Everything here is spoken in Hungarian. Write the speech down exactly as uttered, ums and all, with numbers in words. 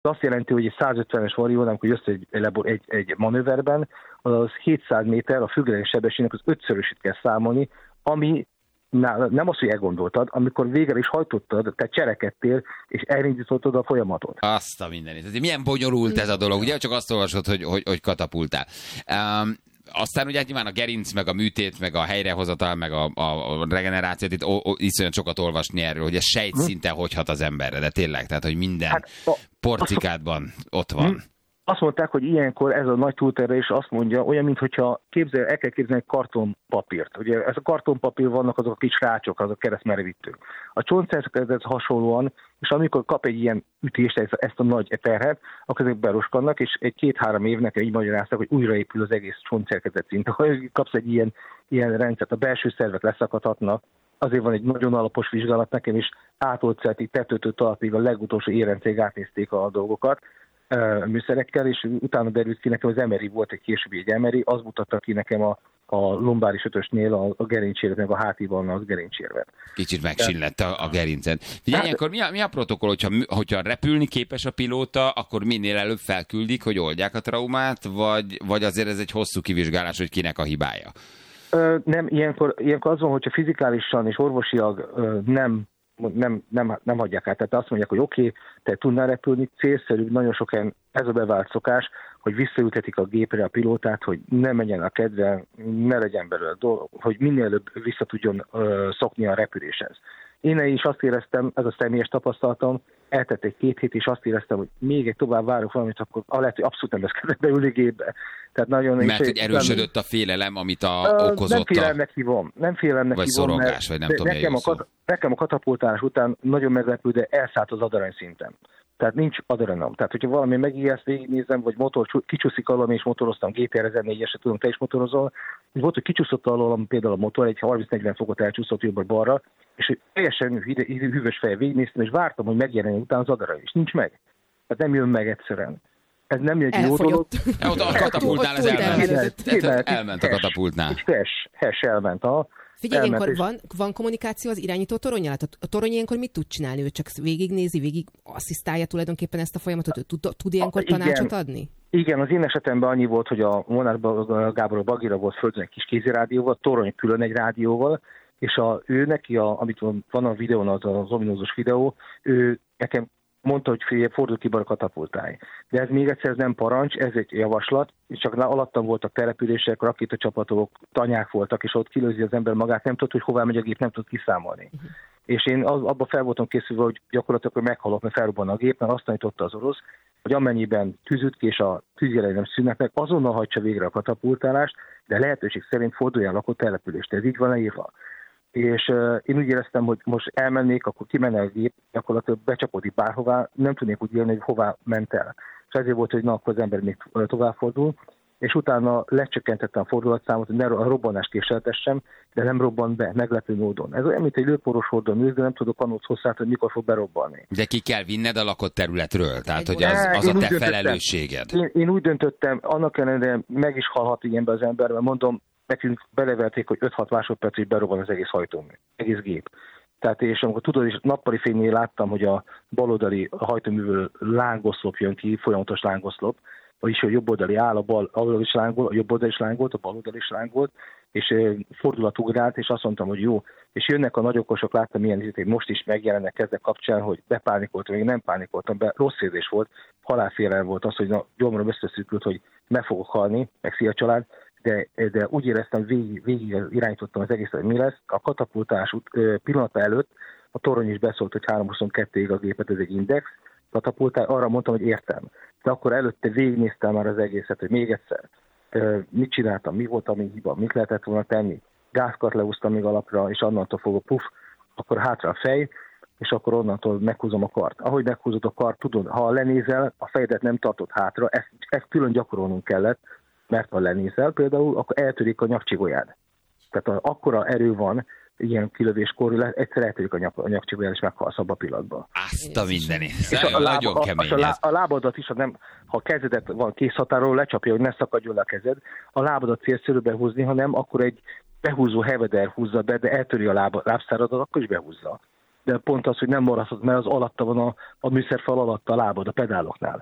Ez azt jelenti, hogy egy százötvenes varió, amikor jössz egy, egy, egy manőverben, az hétszáz méter, a függőleges sebességnek az ötszörösét kell számolni, ami nem az, hogy elgondoltad, amikor végre is hajtottad, te cserekedtél, és elindítottad a folyamatot. Azt a mindenit. Ez milyen bonyolult ez a dolog, ugye? Csak azt olvasod, hogy, hogy, hogy katapultál. Um, aztán ugye nyilván a gerinc, meg a műtét, meg a helyrehozatal, meg a, a, a regenerációt, itt o, o, iszonyat sokat olvasni erről, hogy ez sejtszinten hogy hat az emberre, de tényleg, tehát, hogy minden hát, porcikádban ott van. Azt mondták, hogy ilyenkor ez a nagy túlterhelés azt mondja, olyan, mintha képzel, el kell képzelni egy kartonpapírt. Ugye ez a kartonpapír vannak azok a kis rácsok, azok a keresztmerevítők. A csontszervezethez hasonlóan, és amikor kap egy ilyen ütést, ezt a nagy terhet, akkor ezek beroskannak, és egy két-három évnek így magyarázták, hogy újraépül az egész csontszervezet szint. Ha kapsz egy ilyen, ilyen rendszert, a belső szervek leszakadhatnak, azért van egy nagyon alapos vizsgálat nekem is, átolcelt így tetőtől talpig a legutolsó érencég átnézték a dolgokat, műszerekkel, és utána derült ki nekem, az em er i volt egy későbbi egy em er i, az mutatta ki nekem a, a lombáris ötösnél a, a gerincséret, meg a hátiban az gerincséret. Kicsit megsillett a, a gerincen. Figyelj, ilyenkor mi a, mi a protokoll, hogyha, hogyha repülni képes a pilóta, akkor minél előbb felküldik, hogy oldják a traumát, vagy, vagy azért ez egy hosszú kivizsgálás, hogy kinek a hibája? Ö, nem, ilyenkor, ilyenkor az van, hogyha fizikálisan és orvosilag ö, nem Nem, nem, nem hagyják át. Tehát azt mondják, hogy oké, okay, te tudnál repülni, célszerű, nagyon sok helyen ez a bevált szokás, hogy visszaültetik a gépre a pilótát, hogy ne menjen a kedve, ne legyen belőle dolog, hogy minél előbb vissza tudjon ö, szokni a repüléshez. Én is azt éreztem, ez a személyes tapasztalatom, eltett egy két hét, és azt éreztem, hogy még egy tovább várok valamit, akkor lehet, hogy abszolút nem lesz kedve beülni gépbe. Tehát nagyon Mert hogy erősödött a félelem, amit a, uh, okozott nem félelemnek hívom. Nem félelemnek vagy hívom, szorongás, vagy nem tudom, nekem, a kat- nekem a katapultálás után nagyon meglepő, de elszállt az adarany szinten. Tehát nincs adrenom. Tehát, hogyha valami megijeszt, végignézem, vagy motor kicsúszik alól, és motoroztam, gé pé er ezernégyesre tudom, te is motorozol, és volt, hogy kicsúszott alól, például a motor, egy harminc-negyven fokot elcsúszott jobbra-balra, és teljesen hűvös fejjel végignéztem, és vártam, hogy megjelenjen utána az adarany, és nincs meg. Tehát nem jön meg egyszerűen. Ez nem egy jó dolog. A katapultnál ez elment. Elment a katapultnál. Egy hes, hes elment. A, Figyelj, ilyenkor és... van, van kommunikáció az irányító toronnyal? A torony ilyenkor mit tud csinálni? Ő csak végignézi, végig asszisztálja tulajdonképpen ezt a folyamatot? Ő tud, tud ilyenkor tanácsot adni? Igen, az én esetemben annyi volt, hogy a Molnár Gábor a Bagira volt földön egy kis kézirádióval, torony külön egy rádióval, és a, ő neki, a, amit van a videón, az az ominózus videó, ő nekem mondta, hogy figyelj, fordul ki a katapultálj. De ez még egyszer ez nem parancs, ez egy javaslat, és csak alattam voltak települések, rakétacsapatok, tanyák voltak, és ott kilőzi az ember magát, nem tudott, hogy hová megy a gép, nem tud kiszámolni. Uh-huh. És én az, abban fel voltam készülve, hogy gyakorlatilag hogy meghalok, mert felrobban a gép, mert azt tanította az orosz, hogy amennyiben tűzüt ki, és a tűzjelei nem szűnnek meg, azonnal hagyja végre a katapultálást, de lehetőség szerint forduljon a lakott települést. Ez így van leírva. És uh, én úgy éreztem, hogy most elmennék, akkor kimenne a gép, gyakorlatilag becsapodik bárhová, nem tudnék úgy élni, hogy hová ment el. És ezért volt, hogy na, akkor az ember még tovább fordul, és utána lecsökkentettem a fordulatszámot, hogy ne a robbanást késeltessem, de nem robban be, meglepő módon. Ez olyan, mint egy lőporos hordó, de nem tudok annak hosszát, hogy mikor fog berobbanni. De ki kell vinned a lakott területről? Tehát, hogy az, az a te felelősséged? Én, én úgy döntöttem, annak ellenére meg is halhat ilyenbe az ember, mert mondom, nekünk beleverték, hogy öt-hat másodpercig berobban az egész hajtómű, egész gép. Tehát és amikor tudod, és nappali fénynél láttam, hogy a baloldali hajtóművől lángoszlop jön ki, folyamatos lángoszlop, vagyis a jobb oldali áll, a bal oldali is láng volt, a jobb oldali is láng volt, a bal oldali is láng volt, és fordulat ugrált, és azt mondtam, hogy jó. És jönnek a nagyokosok, láttam milyen izét, most is megjelennek kezdek kapcsán, hogy bepánikoltam, még nem pánikoltam, be rossz érzés volt, halálfélelem volt az, hogy na, gyomrom összeszűkült, hogy meg fogok halni, meg szia család, de, de úgy éreztem, végig, végig irányítottam az egészet, hogy mi lesz. A katapultás pillanata előtt a torony is beszólt, hogy három huszonkettőig a gépet, ez egy index, katapultál, arra mondtam, hogy értem. De akkor előtte végignéztem már az egészet, hogy még egyszer, mit csináltam, mi volt a mi hiba, mit lehetett volna tenni. Gázkart leúztam még alapra, és annantól fogok puff, akkor hátra a fej, és akkor onnantól meghúzom a kart. Ahogy meghúzod a kart, tudod, ha lenézel, a fejedet nem tartod hátra, ezt, ezt külön gyakorolnunk kellett, mert ha lenézel például, akkor eltörik a nyakcsigolyád. Tehát a, akkora erő van, ilyen kilövéskor, egyszer eltörik a, nyak, a nyakcsigolyád, és meghalsz abba a pillanatban. Azt a mindenit. A, lába, a, a, lá, a lábadat is, nem, ha a kezedet van készhatáról, lecsapja, hogy ne szakadjon le a kezed, a lábadat célszerű behúzni, ha nem, akkor egy behúzó heveder húzza be, de eltöri a láb, lábszáradat, akkor is behúzza. de pont az, hogy nem maradhat, mert az alatta van a, a műszerfal alatta a lábad, a pedáloknál.